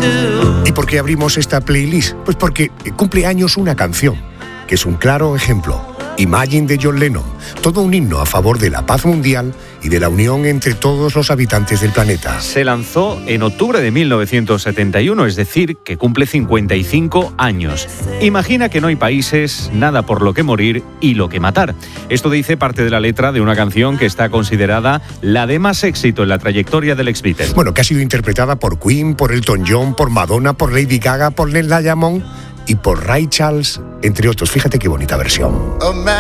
¿Y por qué abrimos esta playlist? Pues porque cumple años una canción, que es un claro ejemplo. Imagine de John Lennon, todo un himno a favor de la paz mundial y de la unión entre todos los habitantes del planeta. Se lanzó en octubre de 1971, es decir, que cumple 55 años. Imagina que no hay países, nada por lo que morir y lo que matar. Esto dice parte de la letra de una canción que está considerada la de más éxito en la trayectoria del ex-Beatle. Bueno, que ha sido interpretada por Queen, por Elton John, por Madonna, por Lady Gaga, por Nella Diamond y por Ray Charles, entre otros. Fíjate qué bonita versión.